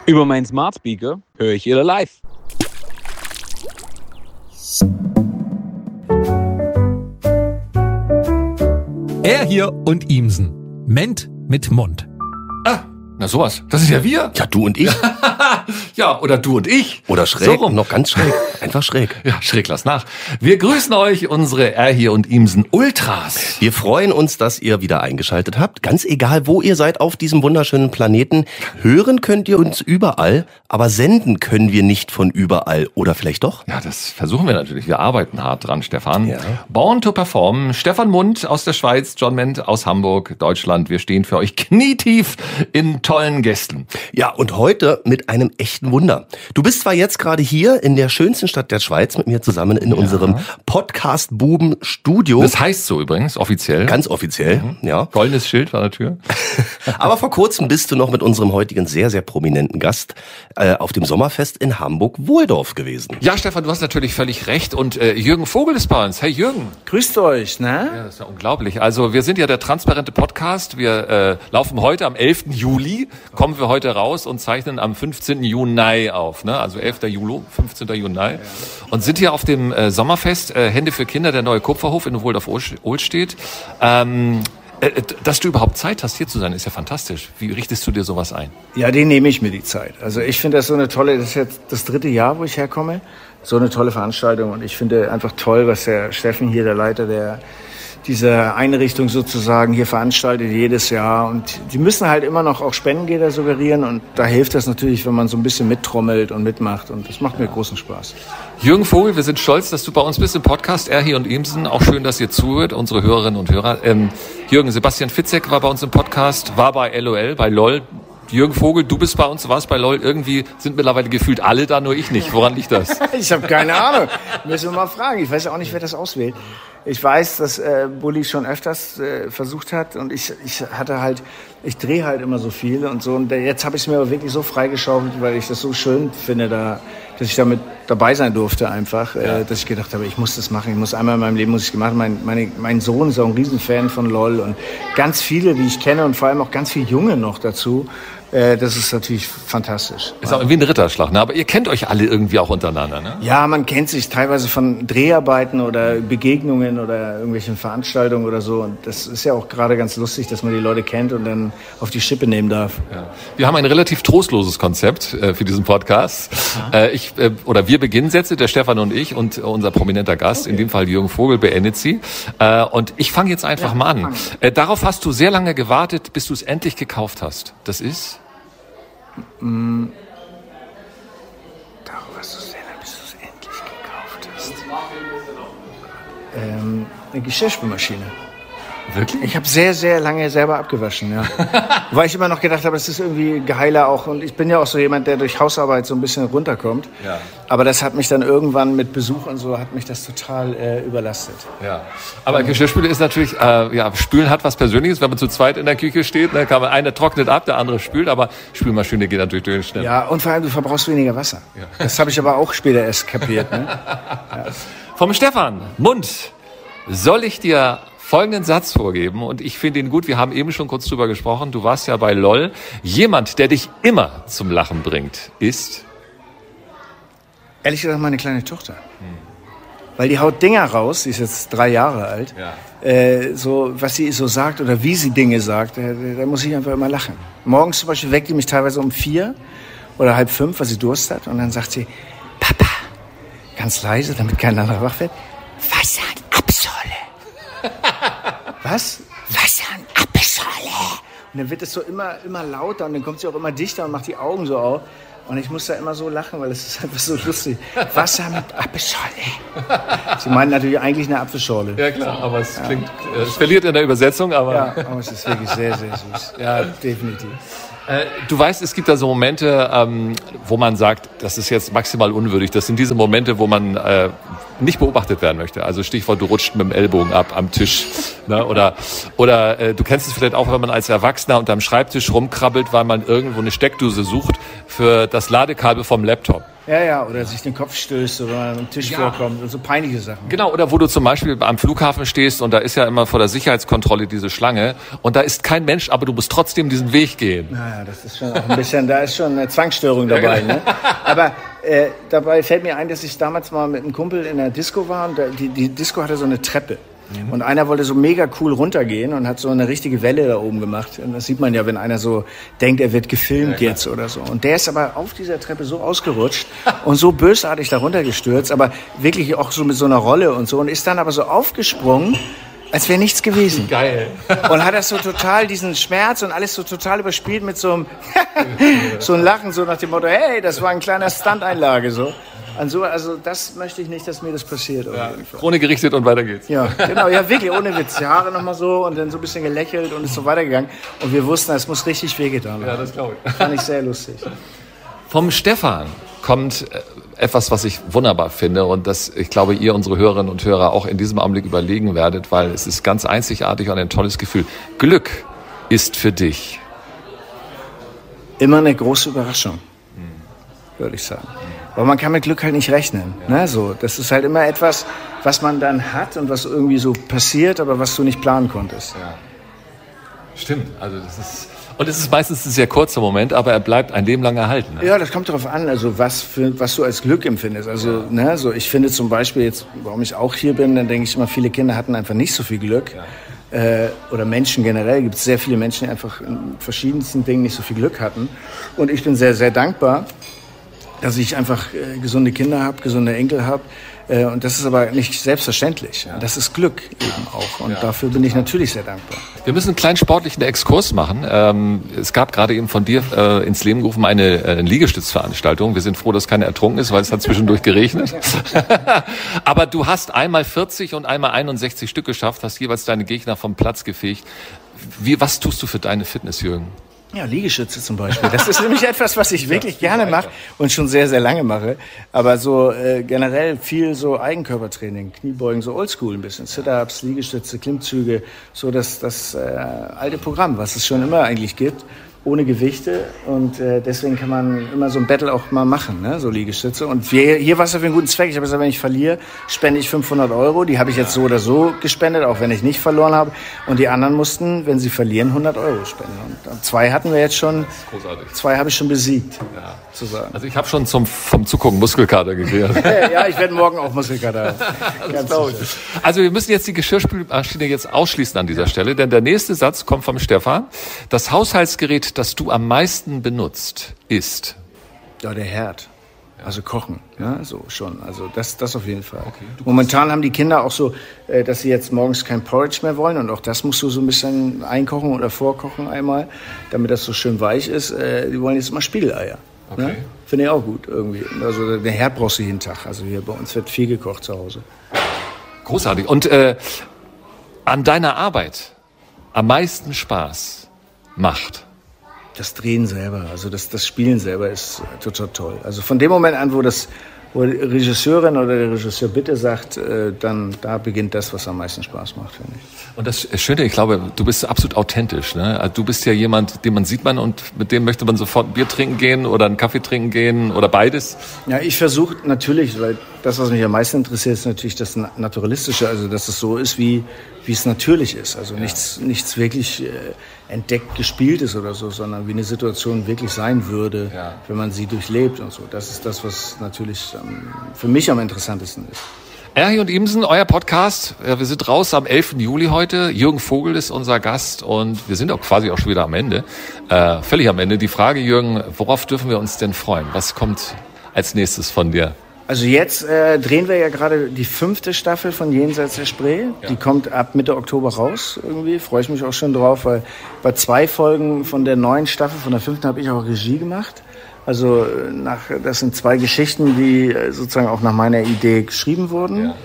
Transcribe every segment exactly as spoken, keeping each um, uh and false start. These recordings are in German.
Über meinen Smart Speaker höre ich jeder live. Er hier und Ihmsen. Ment mit Mund. Ah, na sowas. Das ist ja wir. Ja, du und ich. Ja, oder du und ich. Oder schräg, So rum. noch ganz schräg. Einfach schräg. Ja, schräg, lass nach. Wir grüßen euch, unsere Er hier und Ihmsen Ultras. Wir freuen uns, dass ihr wieder eingeschaltet habt. Ganz egal, wo ihr seid auf diesem wunderschönen Planeten. Hören könnt ihr uns überall, aber senden können wir nicht von überall. Oder vielleicht doch? Ja, das versuchen wir natürlich. Wir arbeiten hart dran, Stefan. Ja. Born to Perform. Stefan Mund aus der Schweiz, John Ment aus Hamburg, Deutschland. Wir stehen für euch knietief in tollen Gästen. Ja, und heute mit einem echten Wunder. Du bist zwar jetzt gerade hier in der schönsten Stadt der Schweiz mit mir zusammen in ja. unserem Podcast-Buben-Studio. Das heißt so übrigens, offiziell. Ganz offiziell, mhm. ja. Goldenes Schild vor der Tür. Aber vor kurzem bist du noch mit unserem heutigen sehr, sehr prominenten Gast äh, auf dem Sommerfest in Hamburg-Wohldorf gewesen. Ja, Stefan, du hast natürlich völlig recht. Und äh, Jürgen Vogel ist bei uns. Hey Jürgen. Grüßt euch, ne? Ja, das ist ja unglaublich. Also wir sind ja der transparente Podcast. Wir äh, laufen heute am elften Juli, kommen wir heute raus und zeichnen am fünfzehnten Juni auf. Ne? Also elften Juli, fünfzehnten Juni. Ja. Und sind hier auf dem äh, Sommerfest äh, Hände für Kinder, der neue Kupferhof in Wohldorf-Ohlstedt. Ähm, äh, dass du überhaupt Zeit hast, hier zu sein, ist ja fantastisch. Wie richtest du dir sowas ein? Ja, den nehme ich mir die Zeit. Also ich finde das so eine tolle, das ist jetzt das dritte Jahr, wo ich herkomme. So eine tolle Veranstaltung. Und ich finde einfach toll, was der Steffen hier, der Leiter der diese Einrichtung sozusagen hier veranstaltet jedes Jahr. Und die müssen halt immer noch auch Spendengelder suggerieren. Und da hilft das natürlich, wenn man so ein bisschen mittrommelt und mitmacht. Und das macht mir großen Spaß. Jürgen Vogel, wir sind stolz, dass du bei uns bist im Podcast Er hier und Ihmsen. Auch schön, dass ihr zuhört, unsere Hörerinnen und Hörer. Ähm, Jürgen, Sebastian Fitzek war bei uns im Podcast, war bei LOL, bei LOL. Jürgen Vogel, du bist bei uns, warst bei LOL. Irgendwie sind mittlerweile gefühlt alle da, nur ich nicht. Woran liegt das? Ich habe keine Ahnung. Müssen wir mal fragen. Ich weiß auch nicht, wer das auswählt. Ich weiß, dass äh, Bulli schon öfters äh, versucht hat und ich, ich hatte halt, ich drehe halt immer so viel und so und jetzt habe ich es mir aber wirklich so freigeschaufelt, weil ich das so schön finde, da, dass ich damit dabei sein durfte einfach, ja. äh, dass ich gedacht habe, ich muss das machen, ich muss einmal in meinem Leben muss ich gemacht. Mein, meine, mein Sohn ist auch ein Riesenfan von LOL und ganz viele, die ich kenne und vor allem auch ganz viele Junge noch dazu. Das ist natürlich fantastisch. Ist auch irgendwie ein Ritterschlag, ne? Aber ihr kennt euch alle irgendwie auch untereinander, ne? Ja, man kennt sich teilweise von Dreharbeiten oder Begegnungen oder irgendwelchen Veranstaltungen oder so. Und das ist ja auch gerade ganz lustig, dass man die Leute kennt und dann auf die Schippe nehmen darf. Ja. Wir haben ein relativ trostloses Konzept äh, für diesen Podcast. Äh, ich äh, oder wir beginnen Sätze, der Stefan und ich und unser prominenter Gast, okay. In dem Fall Jürgen Vogel, beendet sie. Äh, und ich fange jetzt einfach ja, mal an. Äh, darauf hast du sehr lange gewartet, bis du es endlich gekauft hast. Das ist? Mm. Darauf hast du sehr lange, bis du es endlich gekauft hast. Ähm, eine Geschirrspülmaschine. Wirklich? Ich habe sehr, sehr lange selber abgewaschen, ja. Weil ich immer noch gedacht habe, das ist irgendwie geheiler auch. Und ich bin ja auch so jemand, der durch Hausarbeit so ein bisschen runterkommt. Ja. Aber das hat mich dann irgendwann mit Besuch und so, hat mich das total äh, überlastet. Ja. Aber um, Geschirrspüle ist natürlich, äh, ja, Spülen hat was Persönliches. Wenn man zu zweit in der Küche steht, ne, kann man, einer trocknet ab, der andere spült. Aber Spülmaschine geht natürlich durch schnell. Ja, und vor allem, du verbrauchst weniger Wasser. Ja. Das habe ich aber auch später erst kapiert. Ne? Ja. Vom Stefan Mund soll ich dir folgenden Satz vorgeben und ich finde ihn gut. Wir haben eben schon kurz drüber gesprochen. Du warst ja bei LOL. Jemand, der dich immer zum Lachen bringt, ist? Ehrlich gesagt, meine kleine Tochter. Hm. Weil die haut Dinger raus, die ist jetzt drei Jahre alt. Ja. Äh, so, was sie so sagt oder wie sie Dinge sagt, da, da muss ich einfach immer lachen. Morgens zum Beispiel weckt die mich teilweise um vier oder halb fünf, weil sie Durst hat. Und dann sagt sie, Papa, ganz leise, damit kein anderer wach wird, Wasser und Abscholle. Was? Wasser und Apfelschorle. Und dann wird es so immer, immer lauter und dann kommt sie auch immer dichter und macht die Augen so auf. Und ich muss da immer so lachen, weil es ist einfach so lustig. Wasser mit Apfelschorle. Sie meinen natürlich eigentlich eine Apfelschorle. Ja klar, aber es ja. klingt, es verliert in der Übersetzung, aber... Ja, aber es ist wirklich sehr, sehr süß. Ja, definitiv. Äh, du weißt, es gibt da so Momente, ähm, wo man sagt, das ist jetzt maximal unwürdig. Das sind diese Momente, wo man äh, nicht beobachtet werden möchte. Also Stichwort, du rutscht mit dem Ellbogen ab am Tisch. Ne? Oder, oder äh, du kennst es vielleicht auch, wenn man als Erwachsener unterm Schreibtisch rumkrabbelt, weil man irgendwo eine Steckdose sucht für das Ladekabel vom Laptop. Ja, ja, oder sich den Kopf stößt oder man am Tisch Ja. vorkommt und so peinliche Sachen. Genau, oder wo du zum Beispiel am Flughafen stehst und da ist ja immer vor der Sicherheitskontrolle diese Schlange und da ist kein Mensch, aber du musst trotzdem diesen Weg gehen. Naja, das ist schon auch ein bisschen, da ist schon eine Zwangsstörung dabei. Ne? Aber äh, dabei fällt mir ein, dass ich damals mal mit einem Kumpel in der Disco war und da, die, die Disco hatte so eine Treppe. Und einer wollte so mega cool runtergehen und hat so eine richtige Welle da oben gemacht. Und das sieht man ja, wenn einer so denkt, er wird gefilmt ja, jetzt oder so. Und der ist aber auf dieser Treppe so ausgerutscht und so bösartig da runtergestürzt, aber wirklich auch so mit so einer Rolle und so. Und ist dann aber so aufgesprungen, als wäre nichts gewesen. Geil. Und hat das so total, diesen Schmerz und alles so total überspielt mit so einem, so einem Lachen, so nach dem Motto, hey, das war ein kleiner Stunt-Einlage, so. Also, also das möchte ich nicht, dass mir das passiert. Ja, Krone gerichtet und weiter geht's. Ja, genau, ja wirklich, ohne Witz. Die Haare nochmal so und dann so ein bisschen gelächelt und ist so weitergegangen. Und wir wussten, es muss richtig wehgetan haben. Ja, das glaube ich. Fand ich sehr lustig. Vom Stefan kommt etwas, was ich wunderbar finde und das, ich glaube, ihr, unsere Hörerinnen und Hörer, auch in diesem Augenblick überlegen werdet, weil es ist ganz einzigartig und ein tolles Gefühl. Glück ist für dich immer eine große Überraschung, würde ich sagen. Aber man kann mit Glück halt nicht rechnen. Ja. Ne? So, das ist halt immer etwas, was man dann hat und was irgendwie so passiert, aber was du nicht planen konntest. Ja. Stimmt. Also das ist und es ist meistens ein sehr kurzer Moment, aber er bleibt ein Leben lang erhalten. Ne? Ja, das kommt darauf an, also was für, was du als Glück empfindest. Also, ja. ne, so ich finde zum Beispiel jetzt, warum ich auch hier bin, dann denke ich immer, viele Kinder hatten einfach nicht so viel Glück. Ja. Äh, oder Menschen generell, gibt es sehr viele Menschen, die einfach in verschiedensten Dingen nicht so viel Glück hatten. Und ich bin sehr, sehr dankbar, dass ich einfach äh, gesunde Kinder habe, gesunde Enkel habe. Äh, und das ist aber nicht selbstverständlich. Ja. Das ist Glück eben auch. Und ja, dafür bin ich natürlich sehr dankbar. Wir müssen einen kleinen sportlichen Exkurs machen. Ähm, es gab gerade eben von dir äh, ins Leben gerufen eine äh, Liegestützveranstaltung. Wir sind froh, dass keine ertrunken ist, weil es hat zwischendurch geregnet. Aber du hast einmal vierzig und einmal einundsechzig Stück geschafft, hast jeweils deine Gegner vom Platz gefegt. Wie, was tust du für deine Fitness, Jürgen? Ja, Liegestütze zum Beispiel. Das ist nämlich etwas, was ich wirklich gerne mache und schon sehr, sehr lange mache. Aber so äh, generell viel so Eigenkörpertraining, Kniebeugen, so Oldschool ein bisschen. Sit-ups, Liegestütze, Klimmzüge, so das, das äh, alte Programm, was es schon immer eigentlich gibt. Ohne Gewichte und äh, deswegen kann man immer so ein Battle auch mal machen, ne? So Liegestütze. Und wir, hier war es ja für einen guten Zweck. Ich habe gesagt, wenn ich verliere, spende ich fünfhundert Euro. Die habe ich jetzt so oder so gespendet, auch wenn ich nicht verloren habe. Und die anderen mussten, wenn sie verlieren, hundert Euro spenden. Und zwei hatten wir jetzt schon. Großartig. Zwei habe ich schon besiegt, ja. Sozusagen. Also ich habe schon zum, vom Zugucken Muskelkater gekriegt. Ja, ich werde morgen auch Muskelkater haben. Ganz sicher. Also wir müssen jetzt die Geschirrspülmaschine jetzt ausschließen an dieser Stelle, denn der nächste Satz kommt vom Stefan. Das Haushaltsgerät, das du am meisten benutzt, ist? Ja, der Herd. Also kochen, ja, so schon. Also das, das auf jeden Fall. Okay, momentan haben die Kinder auch so, äh, dass sie jetzt morgens kein Porridge mehr wollen und auch das musst du so ein bisschen einkochen oder vorkochen einmal, damit das so schön weich ist. Äh, die wollen jetzt mal Spiegeleier. Okay. Ne? Finde ich auch gut irgendwie. Also der Herd brauchst du jeden Tag. Also hier bei uns wird viel gekocht zu Hause. Großartig. Und äh, an deiner Arbeit am meisten Spaß macht? Das Drehen selber, also das, das Spielen selber ist total toll. Also von dem Moment an, wo das, wo die Regisseurin oder der Regisseur bitte sagt, äh, dann da beginnt das, was am meisten Spaß macht, finde ich. Und das Schöne, ich glaube, du bist absolut authentisch, ne? Also du bist ja jemand, den man sieht man und mit dem möchte man sofort ein Bier trinken gehen oder einen Kaffee trinken gehen oder beides. Ja, ich versuche natürlich, weil das, was mich am meisten interessiert, ist natürlich das Naturalistische, also dass es so ist, wie wie es natürlich ist. Also ja. nichts, nichts wirklich äh, entdeckt, gespieltes oder so, sondern wie eine Situation wirklich sein würde, ja. wenn man sie durchlebt und so. Das ist das, was natürlich ähm, für mich am interessantesten ist. Erhi und Imsen, euer Podcast. Ja, wir sind raus am elften Juli heute. Jürgen Vogel ist unser Gast und wir sind auch quasi auch schon wieder am Ende. Äh, völlig am Ende. Die Frage, Jürgen, worauf dürfen wir uns denn freuen? Was kommt als nächstes von dir? Also jetzt äh, drehen wir ja gerade die fünfte Staffel von Jenseits der Spree. Ja. Die kommt ab Mitte Oktober raus irgendwie. Freue ich mich auch schon drauf, weil bei zwei Folgen von der neuen Staffel, von der fünften, habe ich auch Regie gemacht. Also nach, das sind zwei Geschichten, die sozusagen auch nach meiner Idee geschrieben wurden. Ja.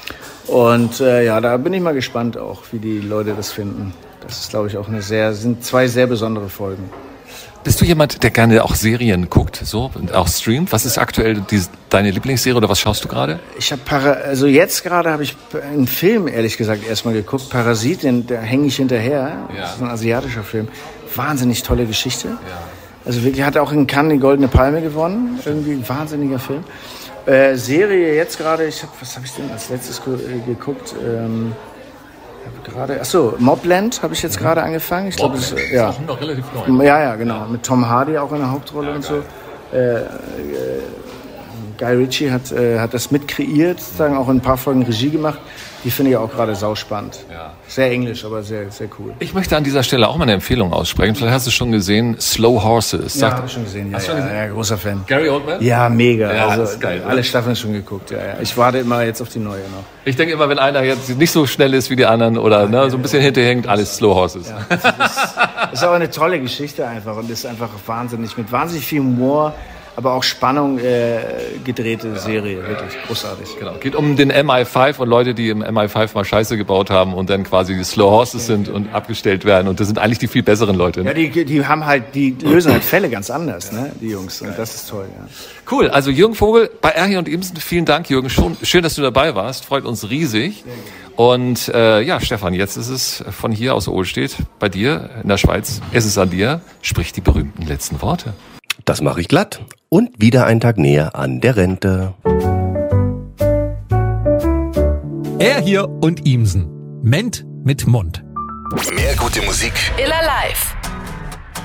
Und äh, ja, da bin ich mal gespannt auch, wie die Leute das finden. Das ist, glaube ich, auch eine sehr, sind zwei sehr besondere Folgen. Bist du jemand, der gerne auch Serien guckt, so und auch streamt? Was ist aktuell die, deine Lieblingsserie oder was schaust du gerade? Ich habe Para, also jetzt gerade habe ich einen Film ehrlich gesagt erstmal geguckt, Parasit, den, da hänge ich hinterher. Ja. Das ist ein asiatischer Film. Wahnsinnig tolle Geschichte. Ja. Also wirklich, hat auch in Cannes die Goldene Palme gewonnen. Irgendwie ein wahnsinniger Film. Äh, Serie jetzt gerade, ich hab, was habe ich denn als letztes ge- geguckt? Ähm, gerade, achso, Mobland habe ich jetzt gerade angefangen. Ich glaube, das ist ja. auch noch relativ neu. Ja, ja, genau. Mit Tom Hardy auch in der Hauptrolle und so. Äh, äh, Guy Ritchie hat, äh, hat das mit kreiert, sozusagen auch in ein paar Folgen Regie gemacht. Die finde ich auch gerade sauspannend. Ja. Sehr englisch, aber sehr, sehr cool. Ich möchte an dieser Stelle auch mal eine Empfehlung aussprechen. Vielleicht hast du schon gesehen, Slow Horses. Ja, Sagt- habe ich schon gesehen. Ja, Hast du ja, schon gesehen? ja, großer Fan. Gary Oldman? Ja, mega. Ja, also, das ist geil, oder? alle Staffeln schon geguckt. Ja, ja. Ich warte immer jetzt auf die neue noch. Ich denke immer, wenn einer jetzt nicht so schnell ist wie die anderen oder ne, so ein bisschen hinterhängt, alles Slow Horses. Ja, das ist, das ist auch eine tolle Geschichte einfach und ist einfach wahnsinnig, mit wahnsinnig viel Humor, aber auch Spannung äh, gedrehte Serie. Wirklich großartig. Genau. Geht um den M I fünf und Leute, die im M I fünf mal Scheiße gebaut haben und dann quasi die Slow Horses sind und abgestellt werden. Und das sind eigentlich die viel besseren Leute. Ne? Ja, die, die haben halt, die lösen halt Fälle ganz anders, ne, die Jungs. Und das ist toll, ja. Cool. Also Jürgen Vogel bei Erhi und Imsen. Vielen Dank, Jürgen. Schon, schön, dass du dabei warst. Freut uns riesig. Und äh, ja, Stefan, jetzt ist es von hier aus Ohlstedt bei dir in der Schweiz. Es ist an dir. Sprich die berühmten letzten Worte. Das mache ich glatt. Und wieder ein Tag näher an der Rente. Er hier und Imsen. Ment mit Mund. Mehr gute Musik Iller Live.